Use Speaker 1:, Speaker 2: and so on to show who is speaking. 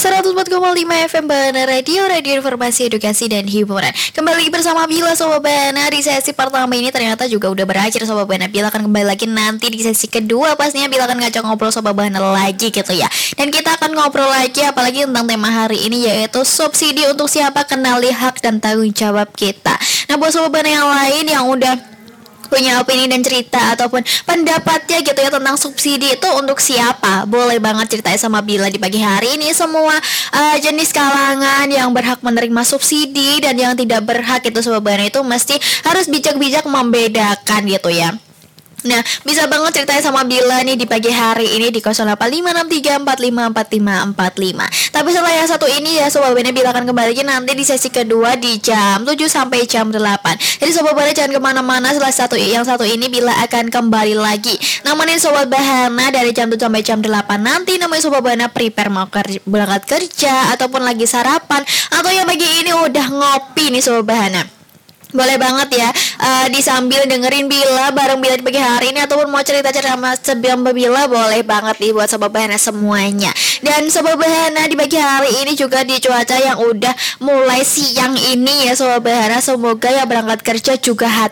Speaker 1: 104,5 FM Bana Radio, radio informasi, edukasi, dan hiburan. Kembali bersama Bila Sobat Bana. Di sesi pertama ini ternyata juga udah berakhir Sobat Bana. Bila akan kembali lagi nanti di sesi kedua. Pastinya Bila akan ngajak ngobrol Sobat Bana lagi gitu ya. Dan kita akan ngobrol lagi apalagi tentang tema hari ini, yaitu subsidi untuk siapa, kenali hak dan tanggung jawab kita. Nah buat Sobat Bana yang lain yang udah punya opini dan cerita ataupun pendapatnya gitu ya tentang subsidi itu untuk siapa, boleh banget ceritain sama Bila di pagi hari ini. Semua jenis kalangan yang berhak menerima subsidi dan yang tidak berhak itu sebenarnya itu mesti harus bijak-bijak membedakan gitu ya. Nah, bisa banget ceritain sama Bila nih di pagi hari ini di 085634545545. Tapi setelah yang satu ini ya Sobat Bana, Bila akan kembali lagi nanti di sesi kedua di jam 7 sampai jam 8. Jadi Sobat Bana jangan kemana-mana, setelah yang satu ini Bila akan kembali lagi nemenin Sobat Bana dari jam 7 sampai jam 8. Nanti namanya Sobat Bana prepare mau berangkat kerja ataupun lagi sarapan, atau yang pagi ini udah ngopi nih Sobat Bana. Boleh banget ya disambil dengerin Bila bareng Bila di pagi hari ini, ataupun mau cerita-cerita sama Bila, boleh banget nih buat Sobat Bana semuanya. Dan Sobat Bana di pagi hari ini juga di cuaca yang udah mulai siang ini ya Sobat Bana, semoga yang berangkat kerja juga